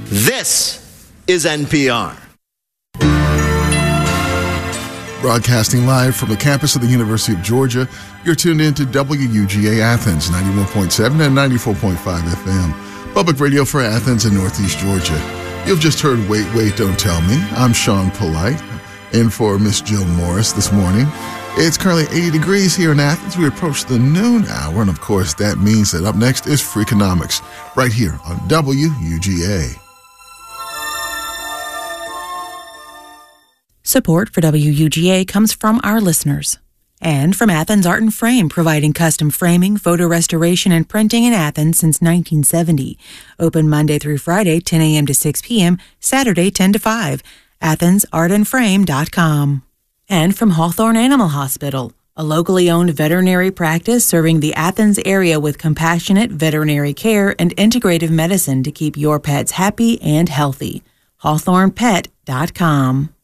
This is NPR. Broadcasting live from the campus of the University of Georgia, you're tuned in to WUGA Athens, 91.7 and 94.5 FM. Public radio for Athens and Northeast Georgia. You've just heard Wait, Wait, Don't Tell Me. I'm Sean Polite, in for Miss Jill Morris this morning. It's currently 80 degrees here in Athens. We approach the noon hour, and of course, that means that up next is Freakonomics, right here on WUGA. Support for WUGA comes from our listeners and from Athens Art and Frame, providing custom framing, photo restoration, and printing in Athens since 1970. Open Monday through Friday, 10 a.m. to 6 p.m., Saturday, 10 to 5. AthensArtandFrame.com. And from Hawthorne Animal Hospital, a locally owned veterinary practice serving the Athens area with compassionate veterinary care and integrative medicine to keep your pets happy and healthy. HawthornePet.com.